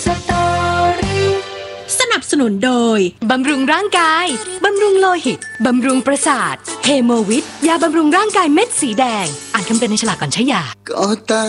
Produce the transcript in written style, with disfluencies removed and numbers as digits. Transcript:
สตอรี่สนับสนุนโดยบำรุงร่างกายบำรุงโลหิตบำรุงประสาทเฮโมวิทยาบำรุงร่างกายเม็ดสีแดงอ่านคำเตือนในฉลากก่อนใช้ยาก็ตา